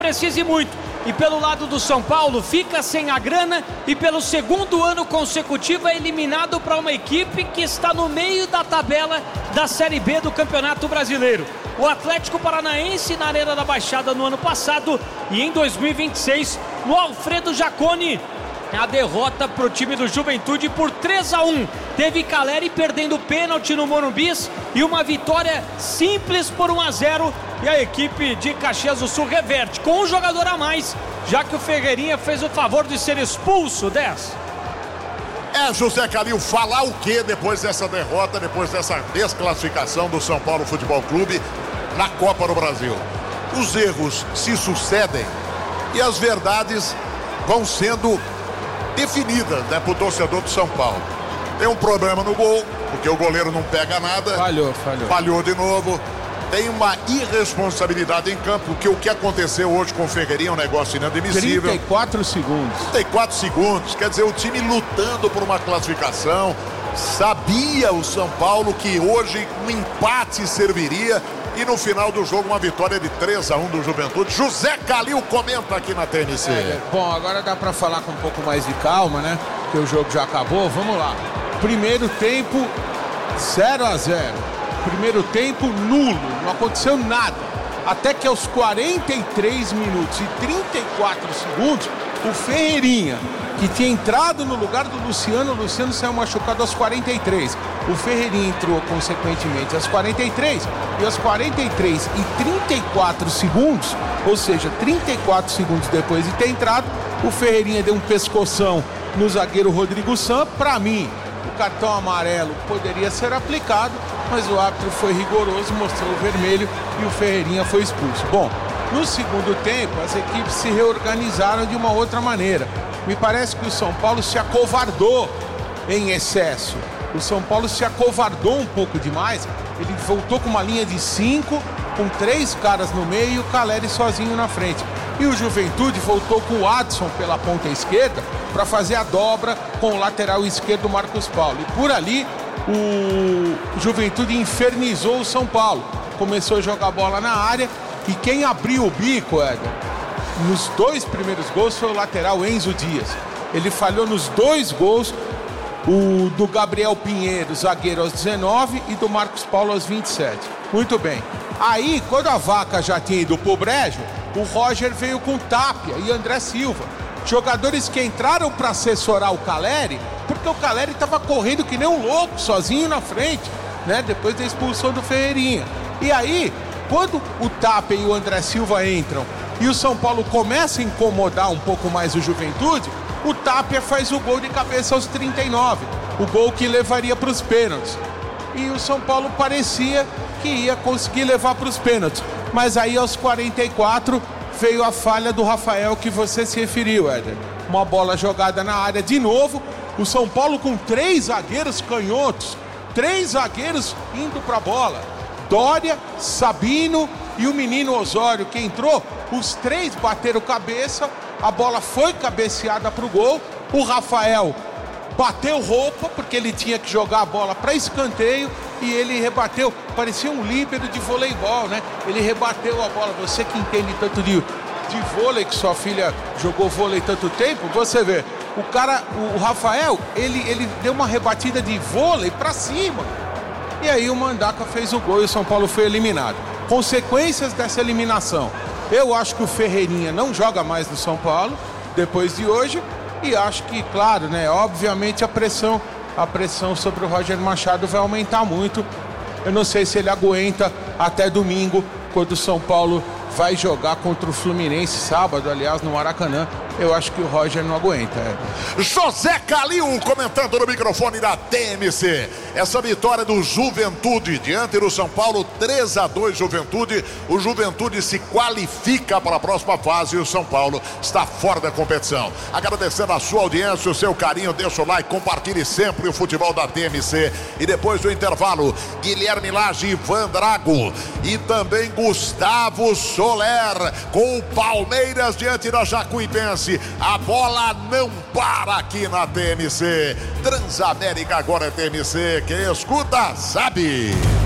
precise muito. E pelo lado do São Paulo, fica sem a grana e pelo segundo ano consecutivo é eliminado para uma equipe que está no meio da tabela da Série B do Campeonato Brasileiro. O Atlético Paranaense na Arena da Baixada no ano passado e em 2026 no Alfredo Jaconi. A derrota para o time do Juventude por 3-1. Teve Caleri perdendo pênalti no Morumbi e uma vitória simples por 1-0. E a equipe de Caxias do Sul reverte com um jogador a mais, já que o Ferreirinha fez o favor de ser expulso. 10. José Calil, falar o que depois dessa derrota, depois dessa desclassificação do São Paulo Futebol Clube na Copa do Brasil? Os erros se sucedem e as verdades vão sendo definidas, né, pro torcedor do São Paulo. Tem um problema no gol, porque o goleiro não pega nada. Falhou de novo. Tem uma irresponsabilidade em campo, porque o que aconteceu hoje com o Ferreirinha é um negócio inadmissível. 34 segundos. 34 segundos, quer dizer, o time lutando por uma classificação. Sabia o São Paulo que hoje um empate serviria e no final do jogo uma vitória de 3-1 do Juventude. José Calil comenta aqui na TNC. Bom, agora dá pra falar com um pouco mais de calma, né? Porque o jogo já acabou. Vamos lá. Primeiro tempo, 0-0. Primeiro tempo, nulo. Não aconteceu nada. Até que aos 43 minutos e 34 segundos, o Ferreirinha, que tinha entrado no lugar do Luciano, o Luciano saiu machucado aos 43. O Ferreirinha entrou, consequentemente, aos 43. E aos 43 e 34 segundos, ou seja, 34 segundos depois de ter entrado, o Ferreirinha deu um pescoção no zagueiro Rodrigo San. Para mim, o cartão amarelo poderia ser aplicado, mas o árbitro foi rigoroso, mostrou o vermelho e o Ferreirinha foi expulso. Bom, no segundo tempo, as equipes se reorganizaram de uma outra maneira. Me parece que o São Paulo se acovardou em excesso. O São Paulo se acovardou um pouco demais. Ele voltou com uma linha de 5, com 3 caras no meio e o Caleri sozinho na frente. E o Juventude voltou com o Adson pela ponta esquerda para fazer a dobra com o lateral esquerdo Marcos Paulo. E por ali o Juventude infernizou o São Paulo. Começou a jogar bola na área e quem abriu o bico, Éder, nos 2 primeiros gols foi o lateral Enzo Dias. Ele falhou nos 2 gols, o do Gabriel Pinheiro, zagueiro, aos 19 e do Marcos Paulo aos 27. Muito bem. Aí, quando a vaca já tinha ido pro brejo, o Roger veio com Tapia e André Silva. Jogadores que entraram para assessorar o Caleri, porque o Caleri estava correndo que nem um louco, sozinho na frente, né? Depois da expulsão do Ferreirinha. E aí, quando o Tapia e o André Silva entram e o São Paulo começa a incomodar um pouco mais o Juventude, o Tapia faz o gol de cabeça aos 39, o gol que levaria para os pênaltis. E o São Paulo parecia que ia conseguir levar para os pênaltis. Mas aí aos 44 veio a falha do Rafael que você se referiu, Éder. Uma bola jogada na área de novo, o São Paulo com 3 zagueiros canhotos, 3 zagueiros indo para a bola. Dória, Sabino e o menino Osório que entrou, os 3 bateram cabeça, a bola foi cabeceada para o gol, o Rafael bateu roupa, porque ele tinha que jogar a bola para escanteio, e ele rebateu, parecia um líbero de voleibol, né? Ele rebateu a bola, você que entende tanto de vôlei, que sua filha jogou vôlei tanto tempo, você vê, o Rafael, ele deu uma rebatida de vôlei para cima, e aí o Mandaca fez o gol e o São Paulo foi eliminado. Consequências dessa eliminação: eu acho que o Ferreirinha não joga mais no São Paulo depois de hoje, e acho que, claro, né, obviamente a pressão sobre o Roger Machado vai aumentar muito. Eu não sei se ele aguenta até domingo, quando o São Paulo vai jogar contra o Fluminense, sábado, aliás, no Maracanã. Eu acho que o Roger não aguenta. José Calil comentando no microfone da TMC. Essa vitória do Juventude diante do São Paulo, 3-2 Juventude. O Juventude se qualifica para a próxima fase e o São Paulo está fora da competição. Agradecendo a sua audiência, o seu carinho, deixa o like, compartilhe sempre o futebol da TMC. E depois do intervalo, Guilherme Lage, Ivan Drago e também Gustavo Soler com o Palmeiras diante da Jacuipense. A bola não para aqui na TMC. Transamérica agora é TMC. Quem escuta sabe.